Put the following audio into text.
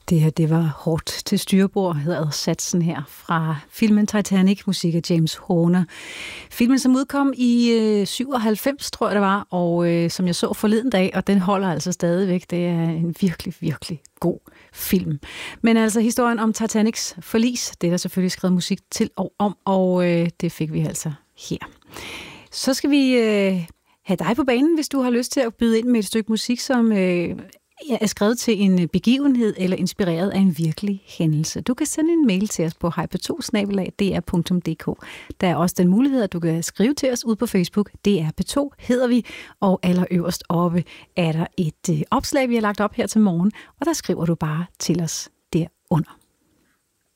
Det her, det var hårdt til styrbord, hedder satsen her fra filmen Titanic, musik af James Horner. Filmen, som udkom i 97, tror jeg det var, og som jeg så forleden dag, og den holder altså stadigvæk. Det er en virkelig, virkelig god film. Men altså historien om Titanics forlis, det er der selvfølgelig skrevet musik til og om, og det fik vi altså her. Så skal vi have dig på banen, hvis du har lyst til at byde ind med et stykke musik, som er skrevet til en begivenhed eller inspireret af en virkelig hændelse. Du kan sende en mail til os på hyper2@dr.dk. Der er også den mulighed, at du kan skrive til os ud på Facebook. DR P2 hedder vi, og allerøverst oppe er der et opslag, vi har lagt op her til morgen, og der skriver du bare til os derunder.